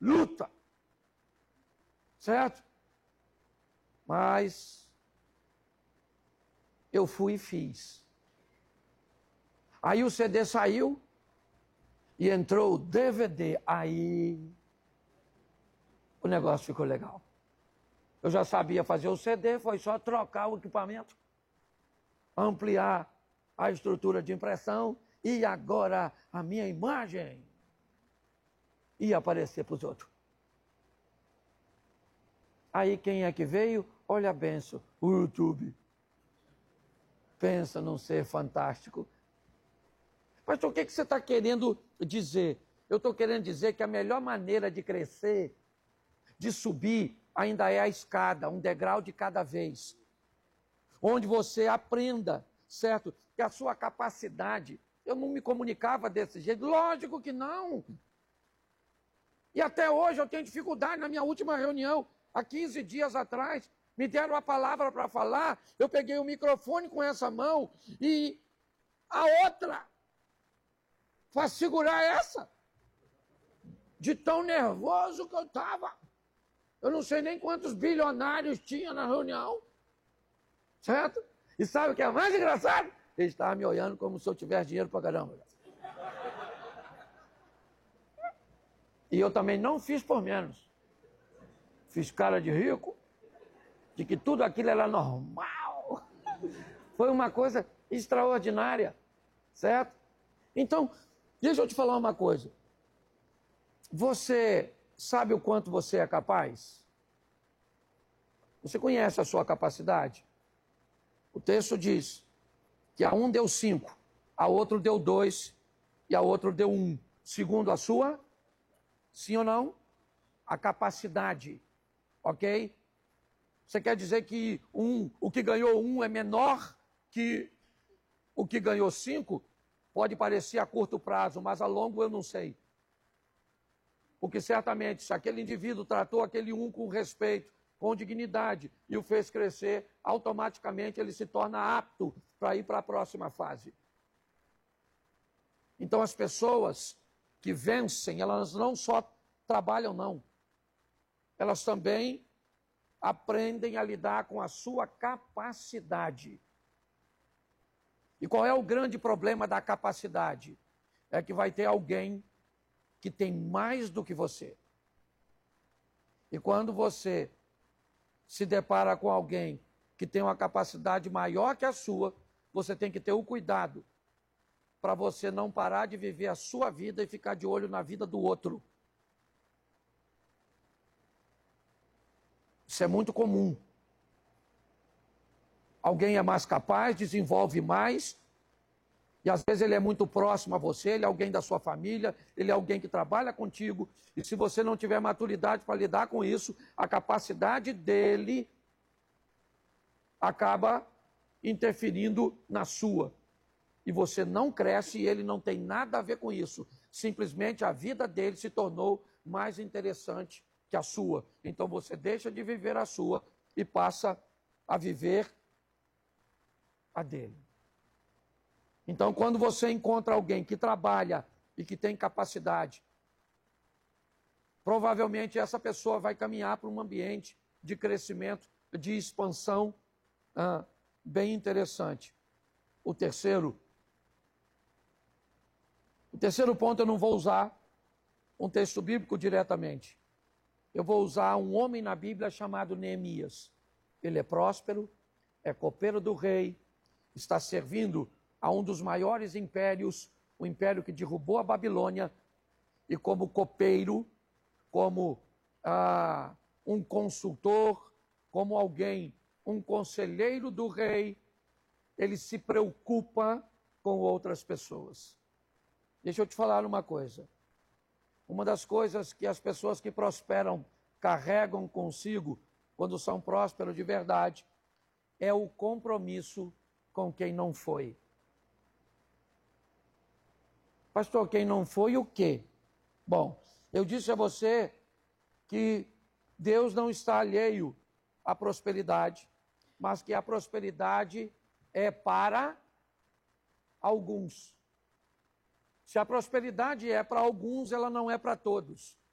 luta. Certo? Mas eu fui e fiz. Aí o CD saiu e entrou o DVD. Aí o negócio ficou legal. Eu já sabia fazer o CD, foi só trocar o equipamento, ampliar a estrutura de impressão e agora a minha imagem ia aparecer para os outros. Aí quem é que veio? Olha a benção, o YouTube. Pensa num ser fantástico. Pastor, o que você está querendo dizer? Eu estou querendo dizer que a melhor maneira de crescer, de subir, ainda é a escada, um degrau de cada vez. Onde você aprenda, certo? Que a sua capacidade, eu não me comunicava desse jeito, lógico que não. E até hoje eu tenho dificuldade. Na minha última reunião, há 15 dias atrás, me deram a palavra para falar, eu peguei o microfone com essa mão e a outra para segurar essa. De tão nervoso que eu estava. Eu não sei nem quantos bilionários tinha na reunião. Certo? E sabe o que é mais engraçado? Ele estava me olhando como se eu tivesse dinheiro para caramba. E eu também não fiz por menos. Fiz cara de rico, de que tudo aquilo era normal. Foi uma coisa extraordinária, certo? Então, deixa eu te falar uma coisa. Você sabe o quanto você é capaz? Você conhece a sua capacidade? O texto diz que a um deu 5, a outro deu 2 e a outro deu 1. Segundo a sua, sim ou não? A capacidade, ok? Você quer dizer que o que ganhou 1 é menor que o que ganhou 5? Pode parecer a curto prazo, mas a longo eu não sei. Porque certamente, se aquele indivíduo tratou aquele 1 com respeito, com dignidade e o fez crescer, automaticamente ele se torna apto para ir para a próxima fase. Então as pessoas que vencem, elas não só trabalham, não. Elas também aprendem a lidar com a sua capacidade. E qual é o grande problema da capacidade? É que vai ter alguém que tem mais do que você. E quando você se depara com alguém que tem uma capacidade maior que a sua, você tem que ter o cuidado para você não parar de viver a sua vida e ficar de olho na vida do outro. Isso é muito comum. Alguém é mais capaz, desenvolve mais, e às vezes ele é muito próximo a você, ele é alguém da sua família, ele é alguém que trabalha contigo, e se você não tiver maturidade para lidar com isso, a capacidade dele acaba interferindo na sua. E você não cresce e ele não tem nada a ver com isso. Simplesmente a vida dele se tornou mais interessante que a sua. Então você deixa de viver a sua e passa a viver a dele. Então, quando você encontra alguém que trabalha e que tem capacidade, provavelmente essa pessoa vai caminhar para um ambiente de crescimento, de expansão bem interessante. O terceiro ponto, eu não vou usar um texto bíblico diretamente. Eu vou usar um homem na Bíblia chamado Neemias. Ele é próspero, é copeiro do rei, está servindo a um dos maiores impérios, o império que derrubou a Babilônia, e como copeiro, como um consultor, como alguém, um conselheiro do rei, ele se preocupa com outras pessoas. Deixa eu te falar uma coisa. Uma das coisas que as pessoas que prosperam carregam consigo, quando são prósperos de verdade, é o compromisso com quem não foi. Pastor, quem não foi o quê? Bom, eu disse a você que Deus não está alheio à prosperidade, mas que a prosperidade é para alguns. Se a prosperidade é para alguns, ela não é para todos.